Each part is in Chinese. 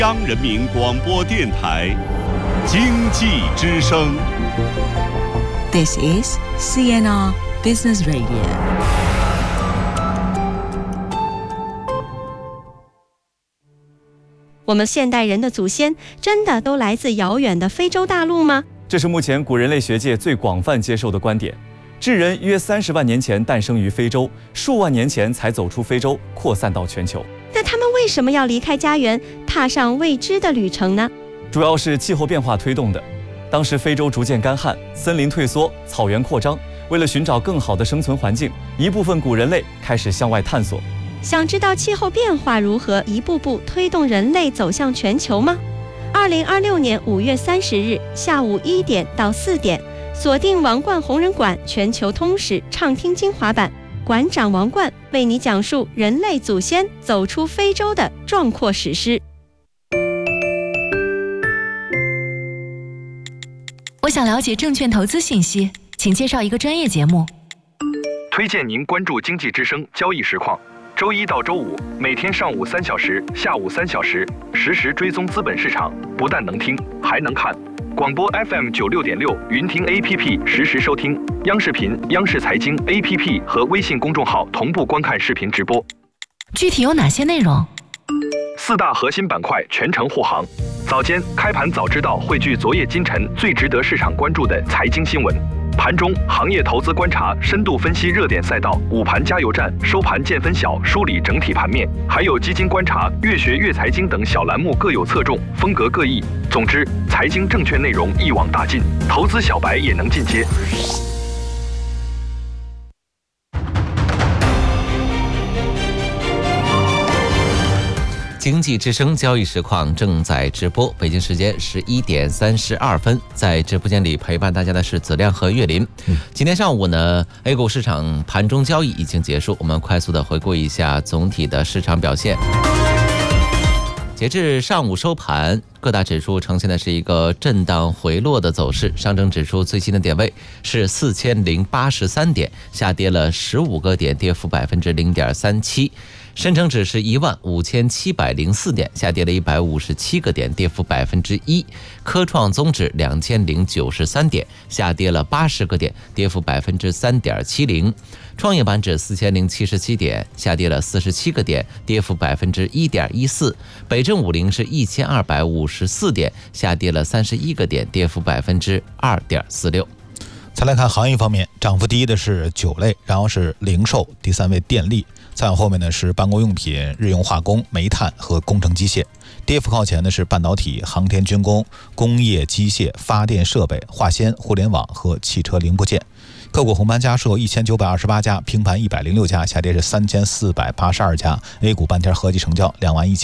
央人民广播电台经济之声。 This is CNR Business Radio。 我们现代人的祖先真的都来自遥远的非洲大陆吗？ 这是目前古人类学界最广泛接受的观点。智人约30万年前诞生于非洲，数万年前才走出非洲，扩散到全球。 那他们为什么要离开家园，踏上未知的旅程呢？ 主要是气候变化推动的。当时非洲逐渐干旱，森林退缩，草原扩张。为了寻找更好的生存环境，一部分古人类开始向外探索。 想知道气候变化如何一步步推动人类走向全球吗？2026年5月30日下午1点到4点，锁定王冠红人馆全球通史畅听精华版，馆长王冠为你讲述人类祖先走出非洲的壮阔史诗。 我想了解证券投资信息，请介绍一个专业节目。 推荐您关注经济之声交易实况，周一到周五每天上午3小时，下午3小时，实时追踪资本市场，不但能听，还能看。广播 FM 96.6，云听 APP 实时收听，央视频、央视财经 APP 和微信公众号同步观看视频直播。 具体有哪些内容 ？4大核心板块全程护航。早间开盘早知道汇聚昨夜今晨最值得市场关注的财经新闻。盘中行业投资观察，深度分析热点赛道，午盘加油站，收盘见分晓，梳理整体盘面，还有基金观察、越学越财经等小栏目各有侧重，风格各异。总之，财经证券内容一网打尽，投资小白也能进阶。 经济之声交易实况正在直播，北京时间11点32分，在直播间里陪伴大家的是子亮和岳林。今天上午呢 ，A 股市场盘中交易已经结束，我们快速的回顾一下总体的市场表现。截至上午收盘，各大指数呈现的是一个震荡回落的走势。上证指数最新的点位是4083点，下跌了15个点，跌幅0.37%。深成指是15704点，下跌了157个点，跌幅1%。科创综指2093点，下跌了80个点，跌幅3.70%。创业板指4077点，下跌了47个点，跌幅1.14%。北证50是1254点，下跌了31个点，跌幅2.46%。 再来看行业方面，涨幅第一的是酒类，然后是零售，第3位电力，再往后面呢是办公用品、日用化工、煤炭和工程机械。跌幅靠前的是半导体、航天军工、工业机械、发电设备、化纤、互联网和汽车零部件。个股红盘家数1928家，平盘106家，下跌是3482家。A 股半天合计成交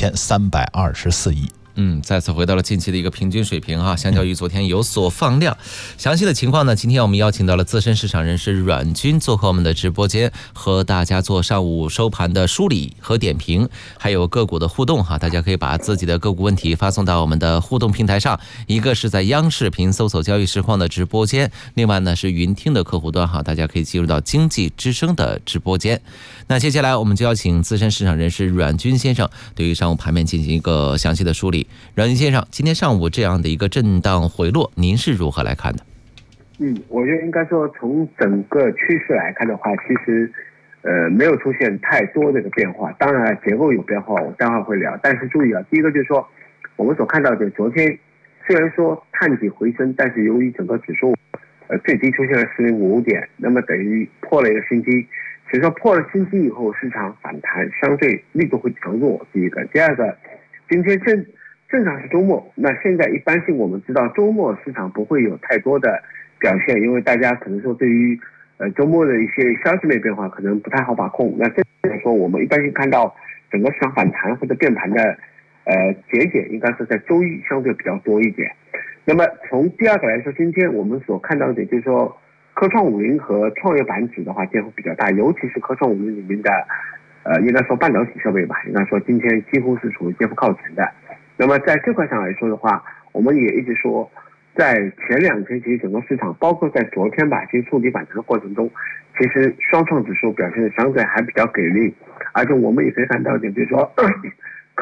21324亿。 再次回到了近期的一个平均水平哈，相较于昨天有所放量。详细的情况呢，今天我们邀请到了资深市场人士阮军做客我们的直播间，和大家做上午收盘的梳理和点评，还有个股的互动哈。大家可以把自己的个股问题发送到我们的互动平台上，一个是在央视频搜索交易实况的直播间，另外呢是云听的客户端哈，大家可以进入到经济之声的直播间。那接下来我们就邀请资深市场人士阮军先生对于上午盘面进行一个详细的梳理。阮军先生，今天上午这样的一个震荡回落，您是如何来看的？ 我觉得应该说从整个趋势来看的话，其实没有出现太多的一个变化。当然结构有变化，我待会儿会聊。但是注意第一个就是说，我们所看到的昨天虽然说探底回升，但是由于整个指数最低出现了4055点，那么等于破了一个新低。其实说破了新低以后，市场反弹相对力度会强弱，第一个。第二个，今天正常是周末，那现在一般性我们知道周末市场不会有太多的表现，因为大家可能说对于周末的一些消息面变化可能不太好把控。那这来说，我们一般性看到整个市场反弹或者变盘的节点应该是在周一相对比较多一点。那么从第二个来说，今天我们所看到的就是说科创50和创业板指的话跌幅比较大，尤其是科创50里面的应该说半导体设备吧，应该说今天几乎是处于跌幅靠前的。那么在这块上来说的话，我们也一直说，在前2天其实整个市场，包括在昨天吧，其实触底反弹的过程中，其实双创指数表现的相对还比较给力，而且我们也可以看到一点，就是说科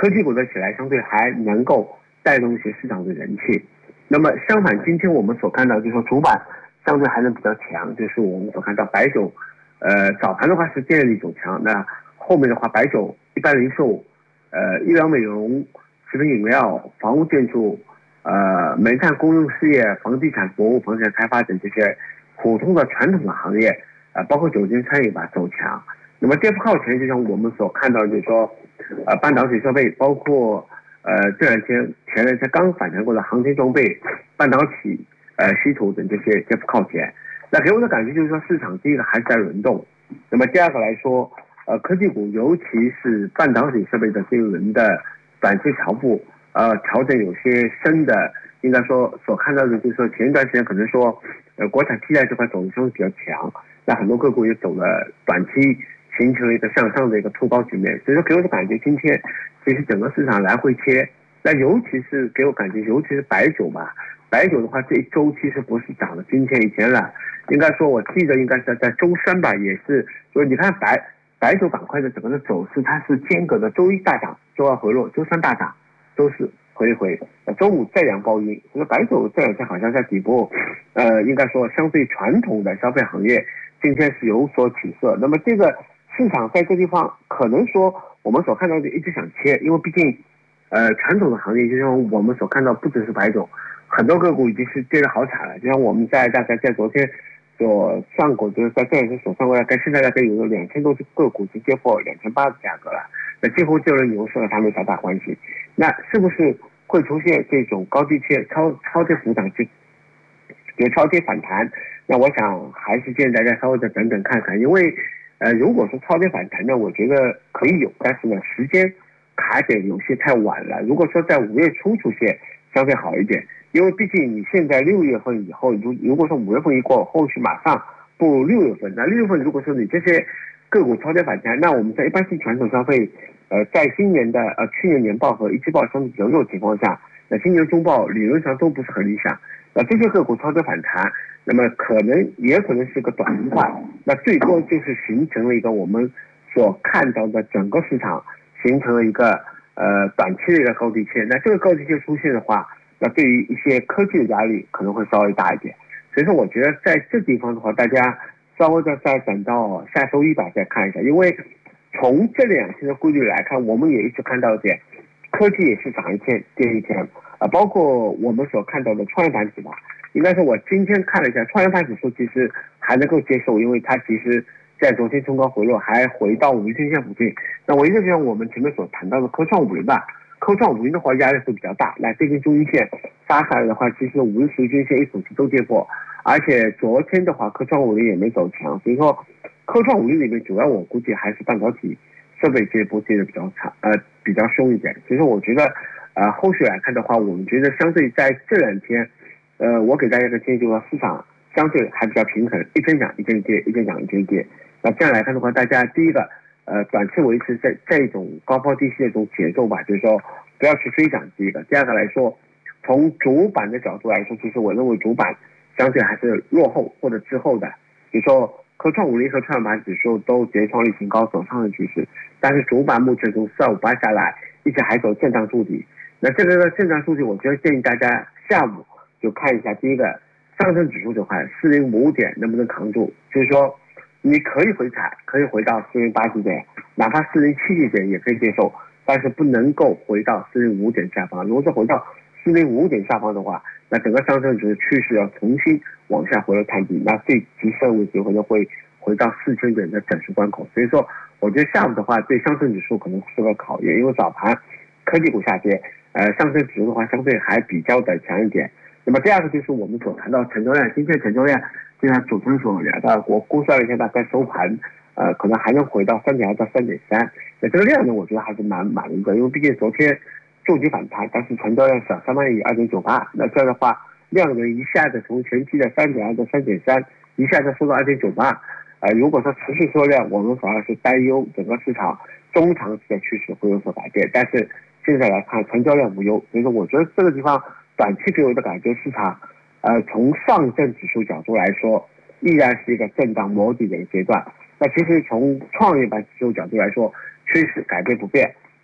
科技股的起来相对还能够带动一些市场的人气。那么相反，今天我们所看到就是说主板相对还能比较强，就是我们所看到白酒，早盘的话是电力走强，那后面的话白酒、一般零售、医疗美容、食品饮料、房屋建筑、煤炭公用事业、房地产服务、房地产开发等这些普通的传统的行业，包括酒精餐饮吧走强。那么跌幅靠前，就像我们所看到，就是说，半导体设备，包括前两天刚反弹过的航天装备、半导体、稀土等这些跌幅靠前。那给我的感觉就是说，市场第一个还是在轮动，那么第二个来说，科技股尤其是半导体设备的这一轮的短期调整有些深的，应该说所看到的就是说前一段时间可能说，国产替代这块走势相对比较强，那很多个股也走了短期形成了一个向上的一个突高局面，所以说给我的感觉今天其实整个市场来回切，那尤其是给我感觉，尤其是白酒吧，白酒的话这一周其实不是涨了今天以前了，应该说我记得应该是在周三吧，也是，就是你看白酒板块的整个的走势，它是间隔的周一大涨，周二回落，周三大涨，周四回一回，周五再阳暴阴。所以白酒这两天好像在底部，应该说相对传统的消费行业今天是有所起色。那么这个市场在这地方可能说我们所看到的一直想切，因为毕竟传统的行业就像我们所看到，不只是白酒，很多个股已经是跌得好惨了。就像我们大概在昨天所上过，就是在这两天所上过，跟现在大概有2000多只个股已经跌破2800的价格了，那几乎就能牛市和它没啥大关系。那是不是会出现这种高低切、超跌幅涨就超跌反弹？那我想还是建议大家稍微的等等看看，因为如果说超跌反弹呢，我觉得可以有，但是呢时间卡点有些太晚了。如果说在5月初出现，相对好一点，因为毕竟你现在6月份以后，如果说5月份一过，后续马上步入6月份，那6月份如果说你这些个股超跌反弹，那我们在一般性传统消费，在今年的去年年报和一季报相对比较弱的情况下，那今年中报理论上都不是很理想，那这些个股超跌反弹，那么也可能是个短平快，那最多就是形成了一个我们所看到的整个市场形成了一个短期的一个高低切，那这个高低切出现的话，那对于一些科技的压力可能会稍微大一点。所以说我觉得在这地方的话，大家稍微的再等到下周一吧再看一下，因为从这两天的规律来看，我们也一直看到一点，科技也是涨一天跌一天，包括我们所看到的创业板指吧，应该说我今天看了一下创业板指数其实还能够接受，因为它其实在昨天冲高回落，还回到50均线附近。那我一个就像我们前面所谈到的科创50吧，科创50的话压力会比较大，那这根中阴线杀下来的话，其实50均线一口气都跌破，而且昨天的话科创50也没走强，所以说科创50里面主要我估计还是半导体设备这一波跌的比较长，比较凶一点。所以说我觉得后续来看的话，我们觉得相对在这两天，我给大家的建议就是说市场相对还比较平衡，一天涨一天跌，一天涨一天跌。那这样来看的话，大家第一个短期维持这一种高抛低吸的这种节奏吧，就是说不要去追涨，第一个。第二个来说，从主板的角度来说，其实我认为主板相对还是落后或者滞后的，比如说科创50和创业板指数都直接创历新高走上的趋势，但是主板目前从4558下来，一直还走震荡筑底。那这个震荡筑底，我觉得建议大家下午就看一下第一个上证指数这块4055点能不能扛住，就是说你可以回踩，可以回到4080点，哪怕4070点也可以接受，但是不能够回到405点下方。如果是回到405点下方的话，那整个上证指数趋势要重新往下回落探底，那最极限位置可能会回到4000点的整数关口。所以说我觉得下午的话对上证指数可能是个考验，因为早盘科技股下跌，上证指数的话相对还比较的强一点。那么第二个就是我们所谈到成交量，今天成交量就像主持人所聊到，我估算了一下大概收盘可能还能回到3.2到3.3，那这个量呢我觉得还是蛮满意的，因为毕竟昨天筑底反弹，但是成交量小3万亿 2.98， 那这样的话量能一下子从前期的3.2到3.3一下子缩到2.98，如果说持续缩量，我们反而是担忧整个市场中长期的趋势会有所改变，但是现在来看成交量无忧，所以说我觉得这个地方短期给我的感觉，市场从上证指数角度来说依然是一个震荡摸底的一个阶段。那其实从创业板指数角度来说，趋势改变不变，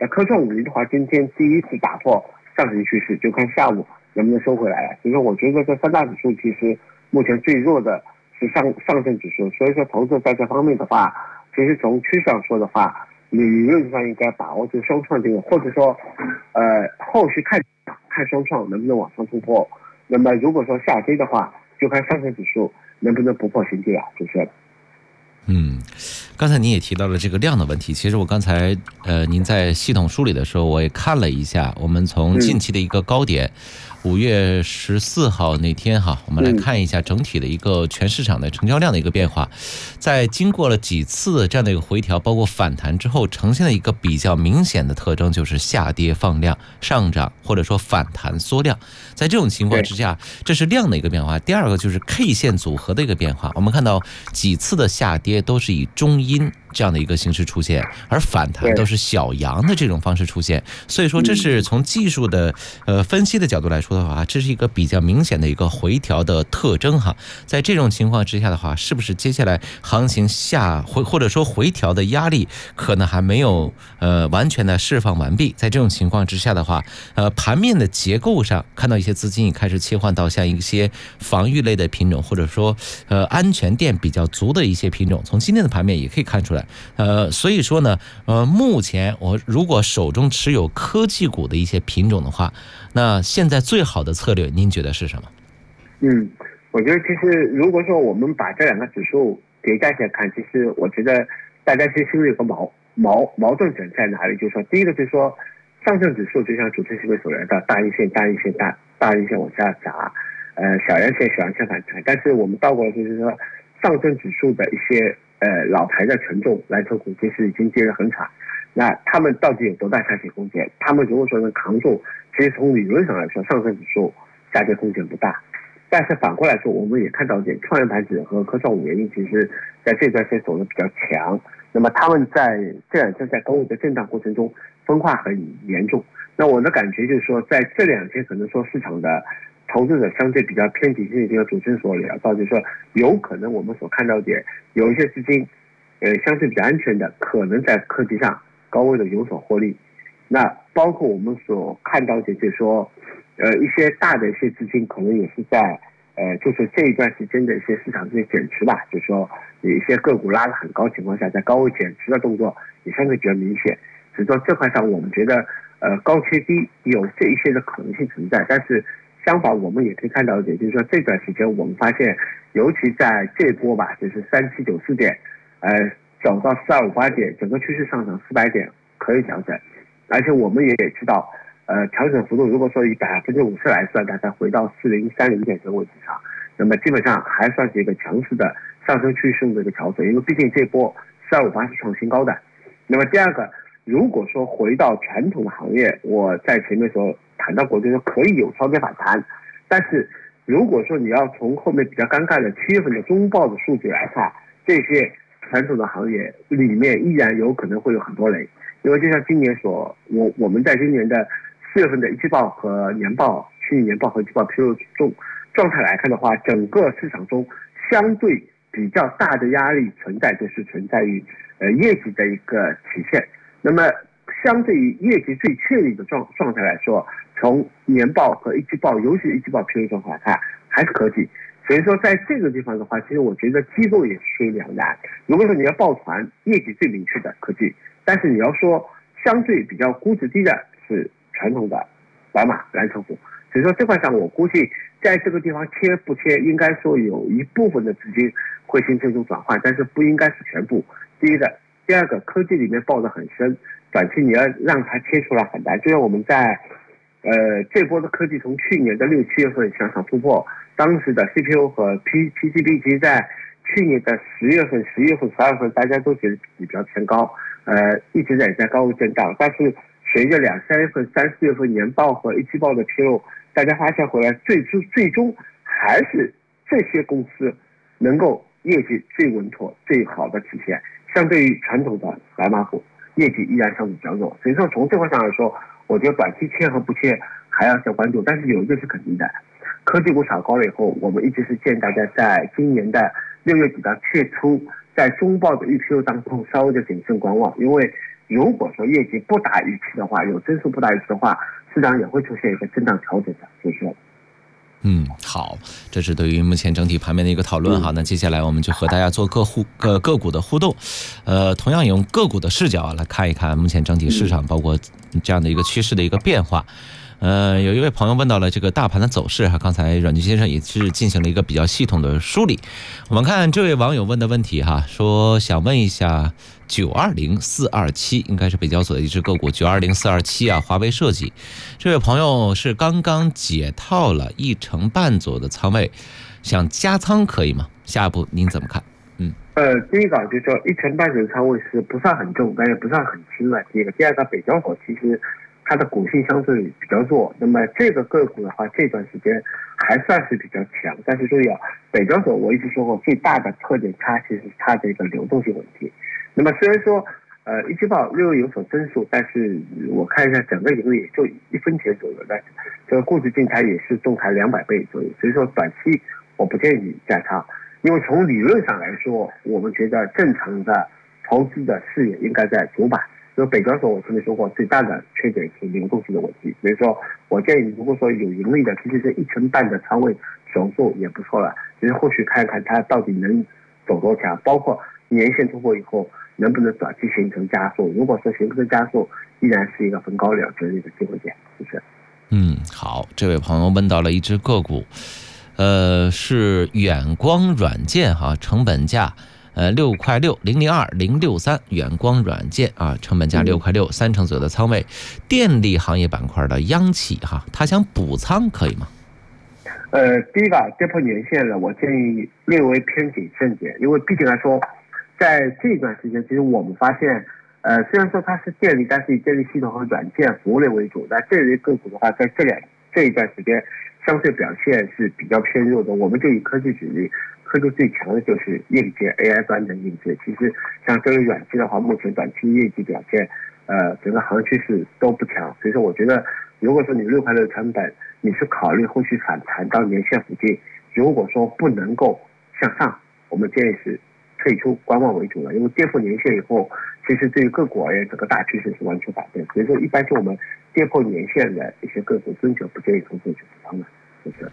科创50的话，今天第一次打破上行趋势，就看下午能不能收回来了。所以说，我觉得这三大指数其实目前最弱的是上证指数，所以说投资在这方面的话，其实从趋势上说的话，理论上应该把握住双创这个，或者说后续看双创能不能往上突破。那么如果说下跌的话，就看上证指数能不能突破新低啊，就是。 刚才您也提到了这个量的问题。其实我刚才您在系统梳理的时候，我也看了一下，我们从近期的一个高点，5月14号那天哈，我们来看一下整体的一个全市场的成交量的一个变化。在经过了几次这样的一个回调，包括反弹之后，呈现了一个比较明显的特征，就是下跌放量，上涨或者说反弹缩量。在这种情况之下，这是量的一个变化。第二个就是 K 线组合的一个变化。我们看到几次的下跌都是以中阴这样的一个形式出现，而反弹都是小阳的这种方式出现。所以说这是从技术的分析的角度来说的话，这是一个比较明显的一个回调的特征哈。在这种情况之下的话，是不是接下来行情或者说回调的压力可能还没有完全的释放完毕？在这种情况之下的话，盘面的结构上看到一些资金也开始切换到像一些防御类的品种，或者说安全垫比较足的一些品种，从今天的盘面也可以看出来。所以说呢，目前我如果手中持有科技股的一些品种的话，那现在最好的策略您觉得是什么？ 我觉得其实如果说我们把这两个指数叠加起来看，其实我觉得大家其实心里有个矛盾点在哪里，就是说第一个就是说上证指数就像主持人所聊的大阴线往下砸，小阳线反弹，但是我们倒过来就是说上证指数的一些老牌的权重蓝筹股其实已经跌得很惨，那他们到底有多大下跌空间？他们如果说能扛住，其实从理论上来说上证指数下跌空间不大。但是反过来说，我们也看到创业板指和科创500其实在这段时间走得比较强，那么他们在这两天在高位的震荡过程中分化很严重。那我的感觉就是说，在这两天可能说市场的投资者相对比较偏激，这个主持人所聊到，就是说有可能我们所看到的有一些资金相对比较安全的，可能在科技上高位的有所获利。那包括我们所看到的就是说一些大的一些资金可能也是在就是这一段时间的一些市场这些减持吧，就是说有一些个股拉得很高情况下，在高位减持的动作也相对比较明显。所以说这块上我们觉得高切低有这一些的可能性存在，但是相反我们也可以看到一点，就是说这段时间我们发现，尤其在这波吧，就是3794点走到4258点，整个趋势上涨400点可以调整。而且我们也知道调整幅度如果说以50%来算，大概回到4030点这个位置上，那么基本上还算是一个强势的上升趋势的一个调整，因为毕竟这波4258是创新高的。那么第二个，如果说回到传统的行业，我在前面所谈到过，就是说可以有超跌反弹，但是如果说你要从后面比较尴尬的7月份的中报的数据来看，这些传统的行业里面依然有可能会有很多雷。因为就像今年我们在今年的4月份的一季报和年报，去年年报和季报披露状态来看的话，整个市场中相对比较大的压力存在于业绩的一个体现。那么相对于业绩最确立的状态来说，从年报和一季报，尤其是一季报披露状态来看，还是科技。所以说在这个地方的话，其实我觉得机构也是属于两难。如果说你要抱团业绩最明确的科技，但是你要说相对比较估值低的是传统的白马蓝筹股。所以说这块上我估计在这个地方切不切，应该说有一部分的资金会形成一种转换，但是不应该是全部。第二个，科技里面抱得很深，短期你要让它切出来很难。就像我们在这波的科技从去年的6、7月份向上突破，当时的 CPU 和 PCB 其实在去年的10月份、11月份、12月份大家都觉得比较偏高，一直在高位震荡。但是随着2、3月份、3、4月份年报和一季报的披露，大家发现回来最终还是这些公司能够业绩最稳妥、最好的体现，相对于传统的白马股业绩依然相对比较弱。所以说从这块上来说，我觉得短期切和不切还要再关注。但是有一个是肯定的，科技股炒高了以后，我们一直是建议大家在今年的6月底到7月初，在中报的预披露当中稍微的谨慎观望，因为如果说业绩不达预期的话，有增速不达预期的话，市场也会出现一个震荡调整的，就是。 好，这是对于目前整体盘面的一个讨论哈。那接下来我们就和大家做个股的互动，同样用个股的视角来看一看目前整体市场包括这样的一个趋势的一个变化。有一位朋友问到了这个大盘的走势哈，刚才阮军先生也是进行了一个比较系统的梳理。我们看这位网友问的问题哈，说想问一下920427，应该是北交所的一只个股920427啊，华为设计。这位朋友是刚刚解套了1成半左右的仓位，想加仓可以吗？下一步您怎么看？ 第一个就是说1成半的仓位是不算很重，但也不算很轻了。第一个，第二个，北交所其实它的股性相对比较弱，那么这个个股的话，这段时间还算是比较强。但是注意啊，北交所我一直说过，最大的特点它其实是它的一个流动性问题。那么虽然说一季报略有所增速，但是我看一下整个盈利也就1分钱左右，但这个估值净台也是重台200倍左右，所以说短期我不建议加仓。因为从理论上来说，我们觉得正常的投资的视野应该在主板。因为北交所我前面说过，最大的缺点是流动性的问题，所以说我建议如果说有盈利的，其实这1成半的仓位守住也不错了。其实后续看看它到底能走多强，包括年线突破以后能不能短期形成加速。如果说形成加速，依然是一个分高了结的一个机会点，是不是？ 好，这位朋友问到了一只个股。是远光软件哈，成本价6块6 002 063，远光软件啊，成本价6块6，3成左右的仓位，电力行业板块的央企哈，他想补仓可以吗？ 第一个跌破年线了，我建议略微偏谨慎点，因为毕竟来说，在这段时间，其实我们发现，虽然说它是电力，但是以电力系统和软件服务类为主，那这类个股的话，在这一段时间。相对表现是比较偏弱的，我们就以科技举例，科技最强的就是硬件 AI 端的硬件。其实像这类软件的话，目前短期业绩表现，整个行业趋势都不强。所以说，我觉得如果说你6块6成本，你是考虑后续反弹到年线附近，如果说不能够向上，我们建议是退出观望为主了。因为跌破年线以后，其实对于个股而言，这个大趋势是完全反对。所以说，一般是我们跌破年线的一些个股，根本不建议投资去补仓的，就是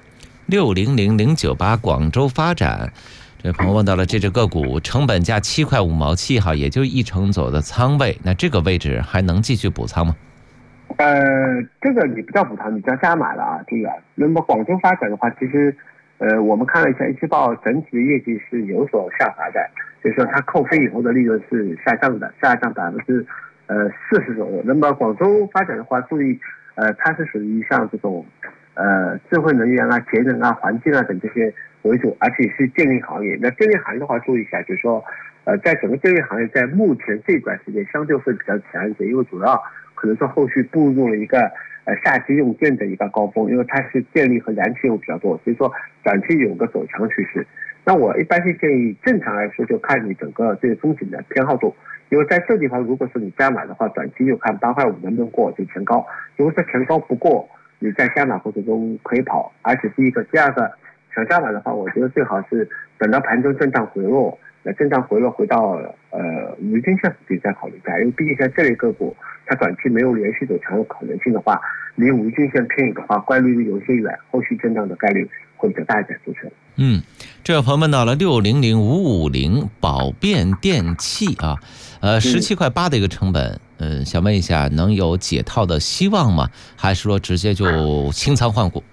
600098广州发展，这位朋友问到了这只个股，成本价7块5毛7哈，也就1成左右的仓位，那这个位置还能继续补仓吗？ 这个你不叫补仓，你叫加码了啊，这个。那么广州发展的话，其实我们看了一下一季报，整体的业绩是有所下滑的，就是说它扣非以后的利润是下降的，下降40%左右。那么广州发展的话，注意，它是属于像这种智慧能源啊、节能啊、环境啊等这些为主，而且是电力行业。那电力行业的话，注意一下，就是说，在整个电力行业在目前这段时间相对会比较强一些，因为主要可能说后续步入了一个夏季用电的一个高峰，因为它是电力和燃气又比较多，所以说短期有个走强趋势。那我一般是建议，正常来说就看你整个对风险的偏好度。因为在这地方，如果说你加码的话，短期就看8块5能不能过就前高。如果说前高不过，你在加码过程中可以跑。而且第一个，第二个，想加码的话，我觉得最好是等到盘中震荡回落，震荡回落回到五日均线附近再考虑加。因为毕竟像这类个股，它短期没有连续走强的可能性的话，离五日均线偏远的话，概率有些远，后续震荡的概率会比较大一点，主持人。 这位朋友问到了600550宝变电器啊，17块8的一个成本，想问一下能有解套的希望吗？还是说直接就清仓换股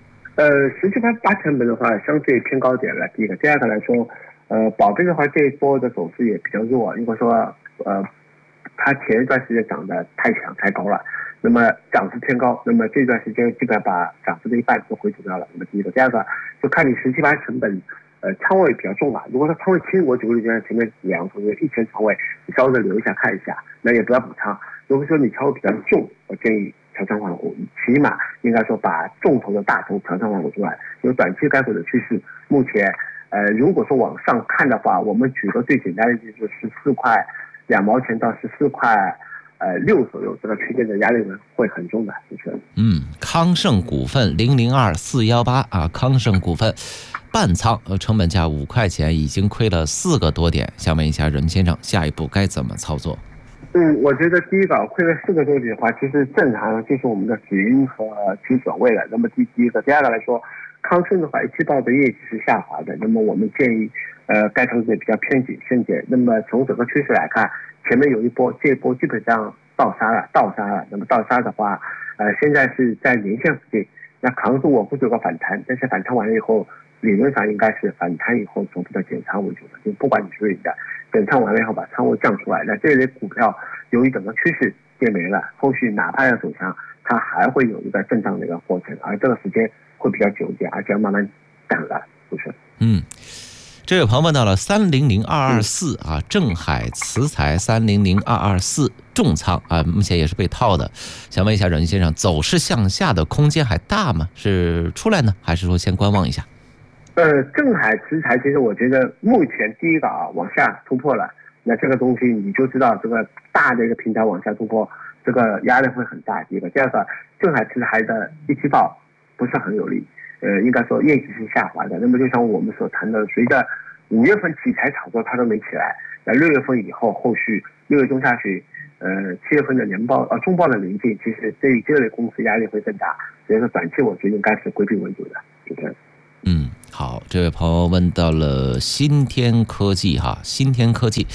？17块8成本的话，相对偏高点了。第一个，第二个来说，宝贝的话这一波的走势也比较弱。如果说它前一段时间涨得太强太高了，那么涨势偏高，那么这段时间基本上把涨幅的一半都回吐掉了。那么第一个，第二个就看你17、8成本，仓位比较重了。如果说仓位轻，我举个例子，前面2个同学1000仓位，你稍微的留一下看一下，那也不要补仓。如果说你仓位比较重，我建议调仓换股，起码应该说把重头的大头调仓换股出来。因为短期该股的趋势，目前如果说往上看的话，我们举个最简单的就是14块2毛钱到14块6左右，这个区间的压力呢会很重的，就是。 康盛股份002418啊，康盛股份半仓，成本价5块钱，已经亏了4个多点。想问一下任先生，下一步该怎么操作？ 我觉得第一个亏了4个多点的话，其实正常就是我们的止盈和止损位了。那么第一个，第二个来说，康生的话，一季报的业绩是下滑的。那么我们建议，该投资者比较偏谨慎点。那么从整个趋势来看，前面有一波，这一波基本上倒杀了。那么倒杀的话，现在是在年线附近。那康生我估计有个反弹，但是反弹完了以后，理论上应该是反弹以后逐步的减仓为主的。就不管你是对的，减仓完了以后把仓位降出来。那这类股票由于整个趋势跌没了，后续哪怕要走强，它还会有一个震荡的一个过程，而这个时间会比较久一点，而且要慢慢涨了，是不是？ 这位朋友问到了300224啊，正海磁材300224重仓啊，目前也是被套的，想问一下阮先生，走势向下的空间还大吗？是出来呢，还是说先观望一下？ 正海磁材其实我觉得目前第一个往下突破了，那这个东西你就知道这个大的一个平台往下突破，这个压力会很大。第一个，第二个，正海磁材的一季报不是很有利。应该说业绩是下滑的。那么就像我们所谈的，随着5月份题材炒作它都没起来，那6月份以后，后续6月中下旬，7月份的年报中报的临近，其实对于这类公司压力会更大。所以说短期我觉得应该是规避为主的，对不对？ 好，这位朋友问到了新天科技新天科技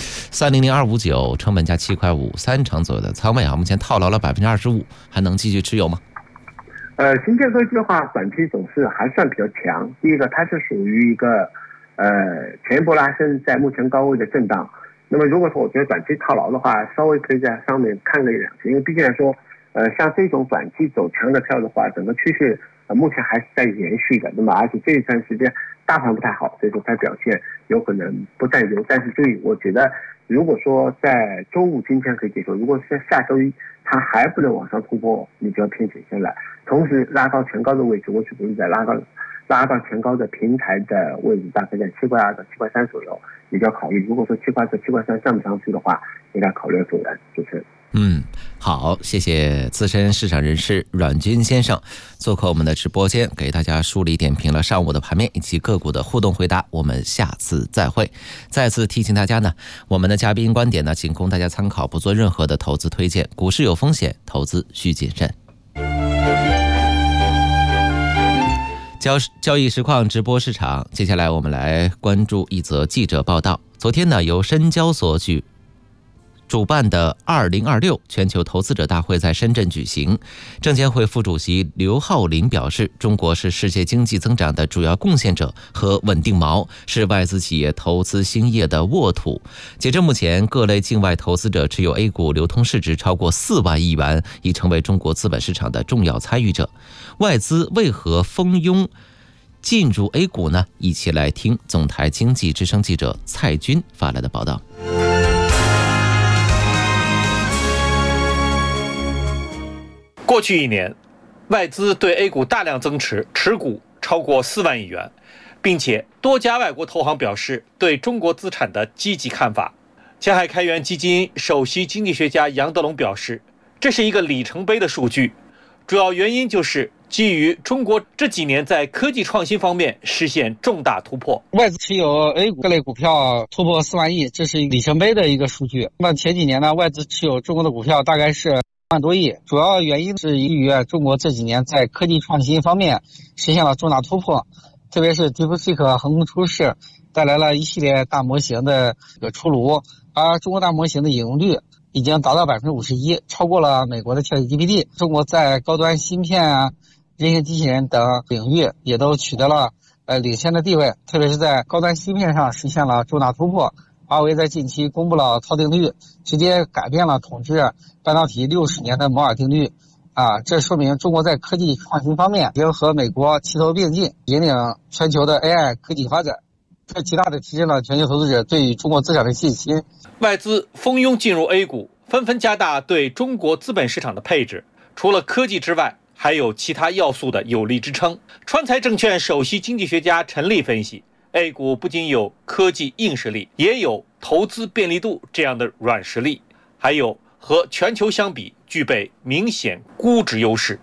300259，成本价7块5，3成左右的仓位目前套牢了25%，还能继续持有吗？ 新天科技的话，短期走势还算比较强。第一个，它是属于一个前一波拉升在目前高位的震荡。那么如果说我觉得短期套牢的话，稍微可以在上面看个1-2天，因为毕竟来说，像这种短期走强的票的话，整个趋势目前还是在延续的。那么而且这一段时间大盘不太好，所以说它表现有可能不占优。但是注意，我觉得如果说在周五今天可以接受，如果是下周一它还不能往上突破，你就要偏谨慎了。同时拉到前高的位置，我举个例子，拉到前高的平台的位置，大概在7块2到7块3左右，你就要考虑。如果说7块2、7块3上不上去的话，应该考虑走人，就是。 好，谢谢资深市场人士阮军先生做客我们的直播间，给大家梳理点评了上午的盘面以及个股的互动回答。我们下次再会。再次提醒大家呢，我们的嘉宾观点呢，仅供大家参考，不做任何的投资推荐。股市有风险，投资需谨慎。交易实况直播市场，接下来我们来关注一则记者报道。昨天呢，由深交所主办的2026全球投资者大会在深圳举行。证监会副主席刘浩林表示，中国是世界经济增长的主要贡献者和稳定锚，是外资企业投资兴业的沃土。截至目前，各类境外投资者持有 A 股流通市值超过4万亿元，已成为中国资本市场的重要参与者。外资为何蜂拥进入 A 股呢？一起来听总台经济之声记者蔡军发来的报道。 过去1年，外资对 A 股大量增持，持股超过4万亿元，并且多家外国投行表示对中国资产的积极看法。前海开源基金首席经济学家杨德龙表示，这是一个里程碑的数据，主要原因就是基于中国这几年在科技创新方面实现重大突破。 外资持有 A 股各类股票突破4万亿，这是里程碑的一个数据。那么前几年呢，外资持有中国的股票大概是1万多亿，主要原因是基于中国这几年在科技创新方面实现了重大突破，特别是 DeepSeek 横空出世，带来了一系列大模型的出炉，而中国大模型的引用率已经达到51%，超过了美国的 ChatGPT。中国在高端芯片人形机器人等领域也都取得了领先的地位，特别是在高端芯片上实现了重大突破。华为在近期公布了套定律，直接改变了统治半导体60年的摩尔定律这说明中国在科技创新方面已经和美国齐头并进，引领全球的 AI 科技发展，这极大的提升了全球投资者对于中国资产的信心。 外资蜂拥进入 A 股，纷纷加大对中国资本市场的配置，除了科技之外，还有其他要素的有力支撑。川财证券首席经济学家陈立分析，A 股不仅有科技硬实力，也有投资便利度这样的软实力，还有和全球相比具备明显估值优势。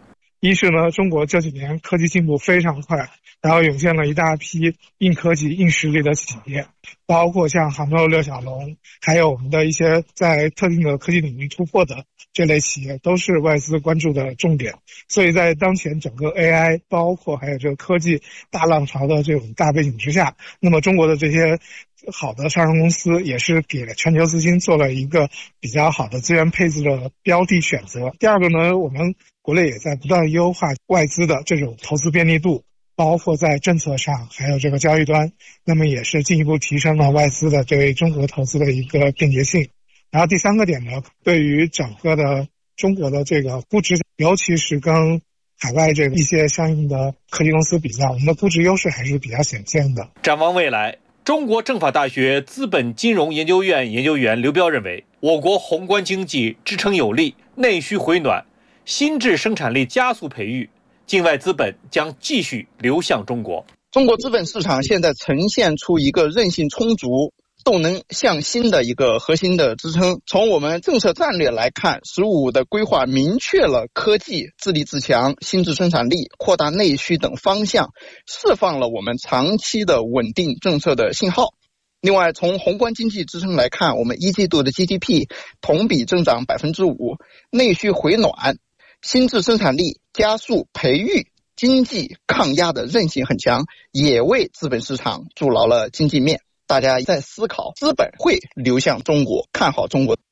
一是呢，中国这几年科技进步非常快，然后涌现了一大批硬科技、硬实力的企业，包括像杭州六小龙，还有我们的一些在特定的科技领域突破的这类企业，都是外资关注的重点。所以在当前整个 AI 包括还有这个科技大浪潮的这种大背景之下，那么中国的这些好的上市公司也是给全球资金做了一个比较好的资源配置的标的选择。第二个呢，我们国内也在不断优化外资的这种投资便利度，包括在政策上还有这个交易端，那么也是进一步提升了外资的对中国投资的一个便捷性。然后第三个点呢，对于整个的中国的这个估值，尤其是跟海外这个一些相应的科技公司比较，我们的估值优势还是比较显现的。 展望未来，中国政法大学资本金融研究院研究员刘彪认为，我国宏观经济支撑有力，内需回暖，新质生产力加速培育，境外资本将继续流向中国。 中国资本市场现在呈现出一个韧性充足、动能向新的一个核心的支撑。从我们政策战略来看，15的规划明确了科技、自立自强、新质生产力、扩大内需等方向，释放了我们长期的稳定政策的信号。另外，从宏观经济支撑来看，我们一季度的 GDP 同比增长 5%， 内需回暖，新质生产力加速培育，经济抗压的韧性很强，也为资本市场筑牢了经济面。大家在思考资本会流向中国，看好中国。